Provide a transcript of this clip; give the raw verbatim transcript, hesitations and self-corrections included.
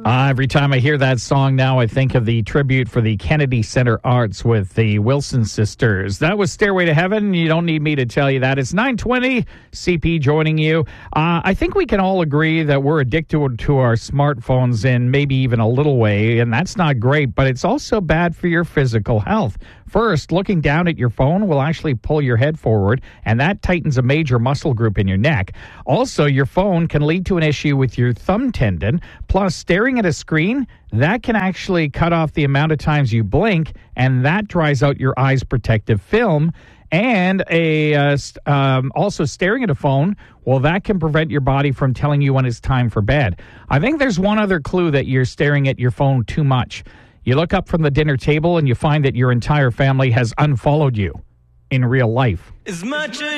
Uh, every time I hear that song now, I think of the tribute for the Kennedy Center Arts with the Wilson sisters. That was Stairway to Heaven. You don't need me to tell you that. It's nine twenty, C P joining you. Uh, I think we can all agree that we're addicted to our smartphones in maybe even a little way, and that's not great, but it's also bad for your physical health. First, looking down at your phone will actually pull your head forward, and that tightens a major muscle group in your neck. Also, your phone can lead to an issue with your thumb tendon. Plus, staring at a screen, that can actually cut off the amount of times you blink, and that dries out your eye's protective film. And a uh, st- um, also staring at a phone, well, that can prevent your body from telling you when it's time for bed. I think there's one other clue that you're staring at your phone too much. You look up from the dinner table and you find that your entire family has unfollowed you in real life. As much as